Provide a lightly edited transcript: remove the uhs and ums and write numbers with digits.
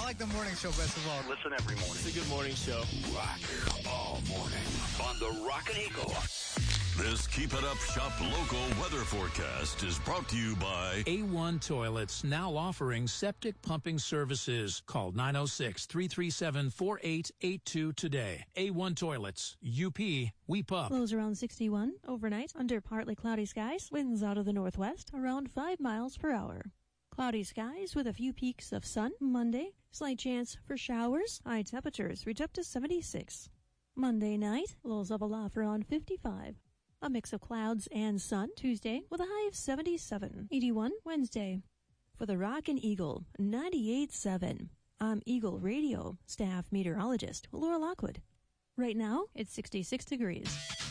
like the morning show best of all. Listen every morning. It's a good morning show. Rock all morning On the Rockin' Eagle. This Keep It Up Shop local weather forecast is brought to you by A1 Toilets, now offering septic pumping services. Call 906-337-4882 today. A1 Toilets, UP, we pump. Lows around 61 overnight under partly cloudy skies. Winds out of the northwest around 5 miles per hour. Cloudy skies with a few peaks of sun. Monday, slight chance for showers. High temperatures reach up to 76. Monday night, lows level off around 55. A mix of clouds and sun. Tuesday with a high of 77. 81 Wednesday. For the Rockin' Eagle 98.7. I'm Eagle Radio staff meteorologist Laura Lockwood. Right now, it's 66 degrees.